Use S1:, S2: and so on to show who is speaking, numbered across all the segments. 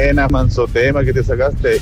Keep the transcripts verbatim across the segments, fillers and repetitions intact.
S1: Buena, manso tema que te sacaste.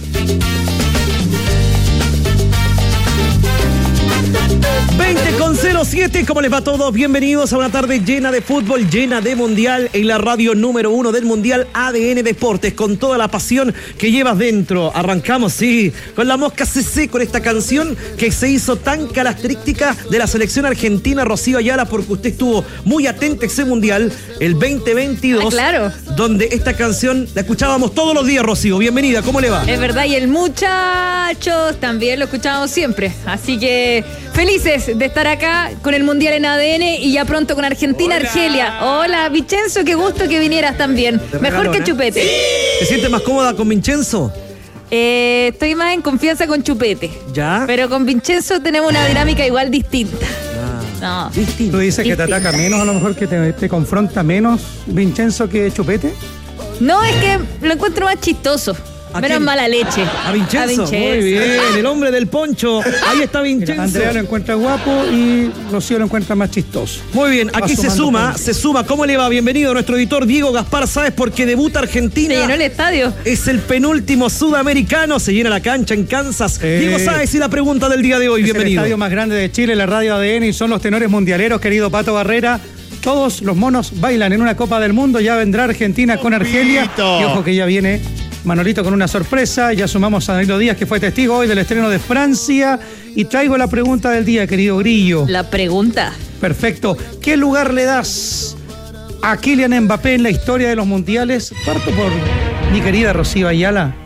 S2: veinte con cero siete, ¿cómo les va a todos? Bienvenidos a una tarde llena de fútbol, llena de mundial, en la radio número uno del mundial, A D N Deportes, con toda la pasión que llevas dentro. Arrancamos, sí, con la Mosca C C, con esta canción que se hizo tan característica de la selección argentina, Rocío Ayala, porque usted estuvo muy atenta a ese mundial, el veinte veintidós,
S3: ah, claro,
S2: donde esta canción la escuchábamos todos los días, Rocío. Bienvenida, ¿cómo le va?
S3: Es verdad, y el Muchachos también lo escuchábamos siempre, así que felices de estar acá con el Mundial en A D N y ya pronto con Argentina, Hola. Argelia. Hola, Vincenzo, qué gusto que vinieras también. Mejor regaló, que Chupete.
S2: ¿Sí? ¿Te sientes más cómoda con Vincenzo?
S3: Eh, estoy más en confianza con Chupete.
S2: ¿Ya?
S3: Pero con Vincenzo tenemos una dinámica igual distinta.
S2: Ah,
S3: no.
S2: Distinta.
S4: ¿Tú dices distinta. Que te ataca menos, a lo mejor que te, te confronta menos Vincenzo que Chupete?
S3: No, es que lo encuentro más chistoso. Menos mala leche.
S2: ¿A Vincenzo?
S3: A Vincenzo.
S2: Muy bien, el hombre del poncho. Ahí está Vincenzo.
S4: Mira, Andrea lo encuentra guapo y Rocío lo encuentra más chistoso.
S2: Muy bien, aquí se suma, puntos. se suma. ¿Cómo le va? Bienvenido nuestro editor Diego Gaspar Sáez, porque debuta Argentina.
S3: Se llenó el estadio.
S2: Es el penúltimo sudamericano, se llena la cancha en Kansas. Eh, Diego Sáez y la pregunta del día de hoy,
S4: es
S2: bienvenido.
S4: El estadio más grande de Chile, la radio A D N, y son los tenores mundialeros, querido Pato Barrera. Todos los monos bailan en una Copa del Mundo, ya vendrá Argentina con Argelia. Y ojo que ya viene Manolito con una sorpresa, ya sumamos a Danilo Díaz, que fue testigo hoy del estreno de Francia, y traigo la pregunta del día, querido Grillo.
S3: La pregunta.
S4: Perfecto. ¿Qué lugar le das a Kylian Mbappé en la historia de los mundiales? Parto por mi querida Rocío Ayala.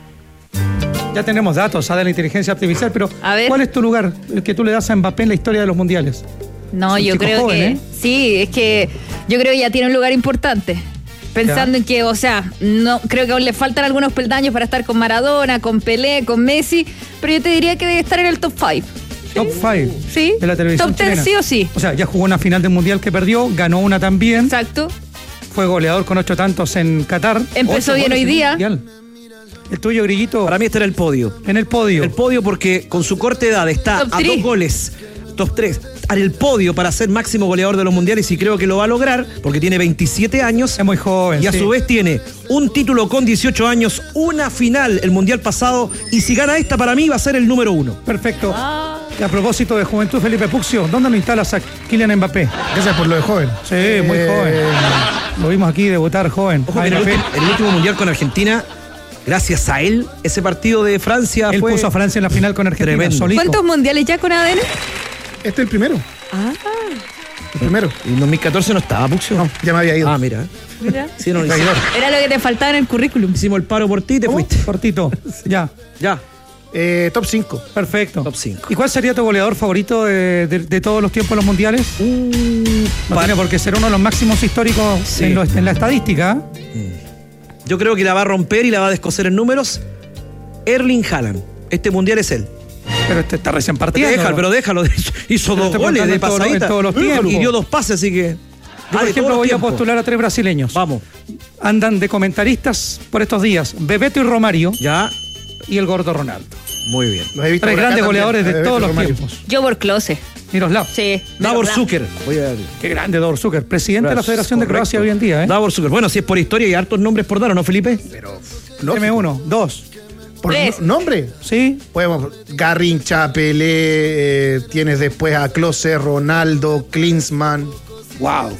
S4: Ya tenemos datos de la inteligencia artificial, pero ¿cuál es tu lugar, el que tú le das a Mbappé en la historia de los mundiales?
S3: No, yo creo
S4: joven,
S3: que...
S4: ¿eh?
S3: Sí, es que yo creo que ya tiene un lugar importante. Pensando ya. en que, o sea, no creo que aún le faltan algunos peldaños para estar con Maradona, con Pelé, con Messi, pero yo te diría que debe estar en el top cinco.
S4: Top cinco.
S3: Sí.
S4: De la televisión
S3: top diez sí o sí.
S4: O sea, ya jugó una final del mundial que perdió, ganó una también.
S3: Exacto.
S4: Fue goleador con ocho tantos en Qatar.
S3: Empezó bien hoy día.
S4: Mundial. El tuyo, Grillito.
S2: Para mí está en el podio.
S4: En el podio.
S2: El podio porque con su corta edad está top a tres. Dos goles. Top tres. En el podio para ser máximo goleador de los mundiales, y creo que lo va a lograr porque tiene veintisiete años.
S4: Es muy joven.
S2: Y a
S4: sí.
S2: su vez tiene un título con dieciocho años, una final el mundial pasado, y si gana esta, para mí va a ser el número uno.
S4: Perfecto. Ah. Y a propósito de juventud, Felipe Puccio, ¿dónde lo instalas a Kylian Mbappé?
S5: Gracias por lo de joven.
S4: Sí, eh... muy joven. Lo vimos aquí debutar joven.
S2: Ojo que en el, último, el último mundial con Argentina, gracias a él, ese partido de Francia
S4: él
S2: fue...
S4: puso a Francia en la final con Argentina.
S2: Tremendo.
S4: Solito.
S3: ¿Cuántos mundiales ya con A D N?
S5: Este es el primero.
S3: Ah.
S5: El primero.
S2: ¿Y en dos mil catorce no estaba, Puccio?
S5: No, ya me había ido.
S2: Ah, mira.
S3: Mira.
S2: Sí, no,
S3: era lo que te faltaba en el currículum.
S2: Hicimos el paro por ti y te
S4: ¿Cómo?
S2: fuiste.
S4: Cortito. Ya.
S2: Ya.
S5: Eh, top cinco.
S4: Perfecto.
S2: Top cinco.
S4: ¿Y cuál sería tu goleador favorito de, de, de todos los tiempos en los mundiales?
S2: Uh,
S4: no tiene por qué ser uno de los máximos históricos sí. en, lo, en la estadística.
S2: Yo creo que la va a romper y la va a descoser en números. Erling Haaland. Este mundial es él.
S4: Pero este está recién partido.
S2: Déjalo, pero déjalo. Hizo
S4: pero
S2: dos goles de pasadita.
S4: En todos los tiempos.
S2: Y dio dos pases, así que...
S4: Yo, por ejemplo, voy tiempos. a postular a tres brasileños.
S2: Vamos.
S4: Andan de comentaristas por estos días. Bebeto y Romario.
S2: Ya.
S4: Y el gordo Ronaldo.
S2: Muy bien.
S4: Tres grandes goleadores de todos los Romario. tiempos.
S3: Yo por Klose.
S4: Miroslav.
S3: Sí.
S2: Davor Zucker. Voy a...
S4: Qué grande Davor Zucker. Presidente Gracias. de la Federación Correcto. de Croacia hoy en día, ¿eh?
S2: Davor Zucker. Bueno, si es por historia hay hartos nombres por dar, ¿o no, Felipe?
S5: Pero...
S4: Deme uno. Dos.
S5: ¿Por no, nombre?
S4: Sí.
S5: Podemos. Garrincha, Pelé, eh, tienes después a Klose, Ronaldo, Klinsmann.
S4: Wow.